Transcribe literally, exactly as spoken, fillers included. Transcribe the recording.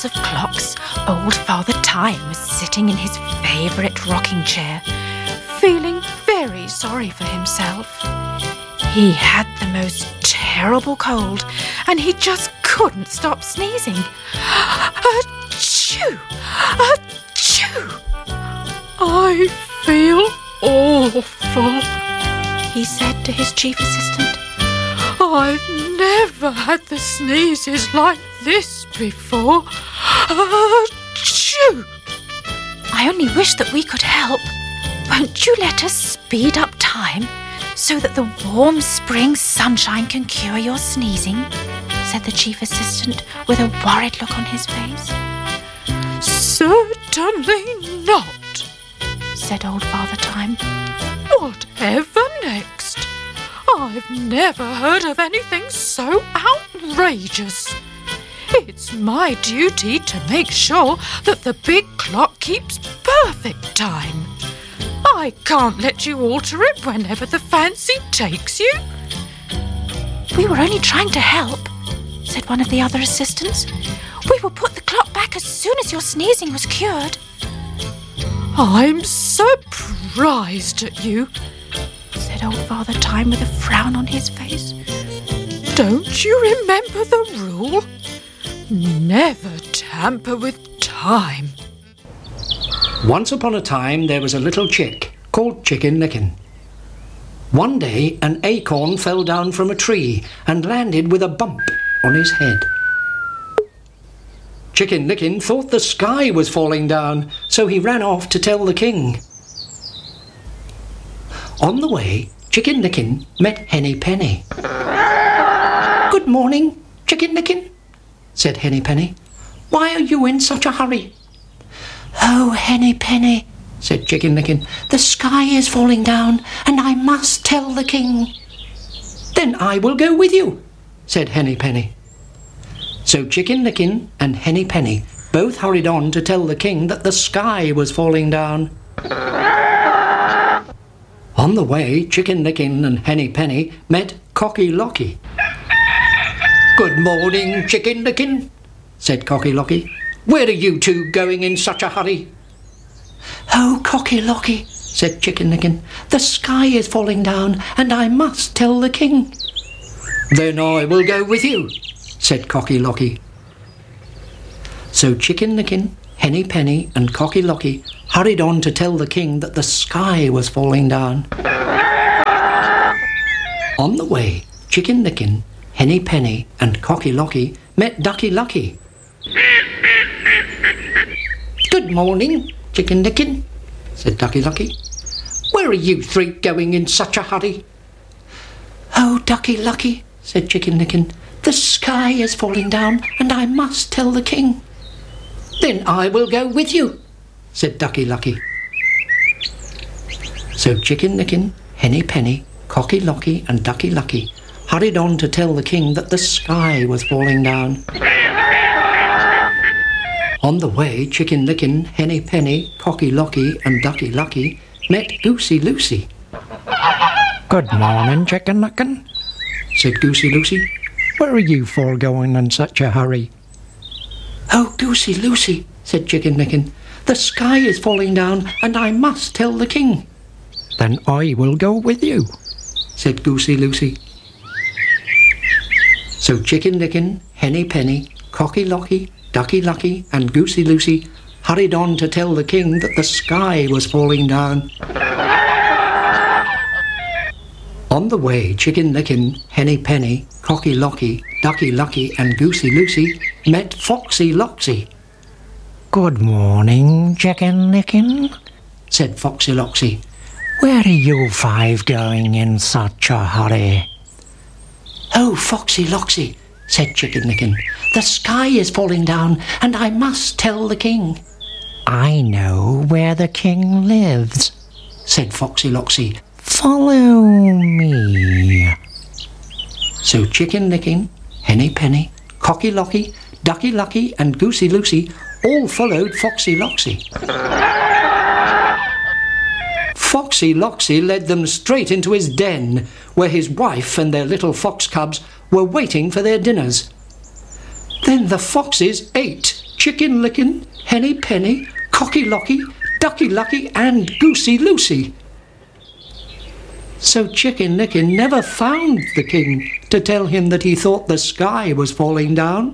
of clocks, old Father Time was sitting in his favourite rocking chair, feeling very sorry for himself. He had the most terrible cold, and he just couldn't stop sneezing. Achoo! Achoo! I feel awful, he said to his chief assistant. I've never had the sneezes like this before. Achoo! I only wish that we could help. Won't you let us speed up time so that the warm spring sunshine can cure your sneezing? Said the chief assistant with a worried look on his face. Certainly not, said old Father Time. Whatever next? I've never heard of anything so outrageous. It's my duty to make sure that the big clock keeps perfect time. I can't let you alter it whenever the fancy takes you. We were only trying to help, said one of the other assistants. We will put the clock back as soon as your sneezing was cured. I'm surprised at you, said old Father Time with a frown on his face. Don't you remember the rule? Never tamper with time. Once upon a time there was a little chick called Chicken Licken. One day an acorn fell down from a tree and landed with a bump on his head. Chicken Licken thought the sky was falling down, so he ran off to tell the king. On the way, Chicken Licken met Henny Penny. Good morning, Chicken Licken, said Henny Penny. Why are you in such a hurry? Oh, Henny Penny, said Chicken Licken, the sky is falling down and I must tell the king. Then I will go with you, said Henny Penny. So Chicken Licken and Henny Penny both hurried on to tell the king that the sky was falling down. On the way, Chicken Licken and Henny Penny met Cocky Locky. Good morning, Chicken Licken, said Cocky Locky. Where are you two going in such a hurry? Oh, Cocky Locky, said Chicken Licken, the sky is falling down and I must tell the king. Then I will go with you, said Cocky Locky. So Chicken Licken, Henny Penny and Cocky Locky hurried on to tell the king that the sky was falling down. On the way, Chicken Licken, Henny Penny and Cocky Locky met Ducky Lucky. Good morning, Chicken Licken, said Ducky Lucky. Where are you three going in such a hurry? Oh, Ducky Lucky, said Chicken Licken, the sky is falling down and I must tell the king. Then I will go with you, said Ducky Lucky. So Chicken Licken, Henny Penny, Cocky Locky and Ducky Lucky hurried on to tell the king that the sky was falling down. On the way, Chicken Licken, Henny Penny, Cocky Locky and Ducky Lucky met Goosey Lucy. Good morning, Chicken Licken, said Goosey Lucy. Where are you four going in such a hurry? Oh, Goosey Lucy, said Chicken Licken, the sky is falling down and I must tell the king. Then I will go with you, said Goosey Lucy. So Chicken Licken, Henny Penny, Cocky Locky, Ducky Lucky and Goosey Lucy hurried on to tell the king that the sky was falling down. On the way, Chicken Licken, Henny Penny, Cocky Locky, Ducky Lucky and Goosey Lucy met Foxy Loxy. Good morning, Chicken Licken, said Foxy Loxy. Where are you five going in such a hurry? Oh, Foxy Loxy, said Chicken Licken, the sky is falling down and I must tell the king. I know where the king lives, said Foxy Loxy. Follow me. So Chicken Licken, Henny Penny, Cocky Locky, Ducky Lucky and Goosey Lucy all followed Foxy Loxy. Foxy Loxy led them straight into his den, where his wife and their little fox cubs were waiting for their dinners. Then the foxes ate Chicken Licken, Henny Penny, Cocky Locky, Ducky Lucky and Goosey Lucy. So Chicken Licken never found the king to tell him that he thought the sky was falling down.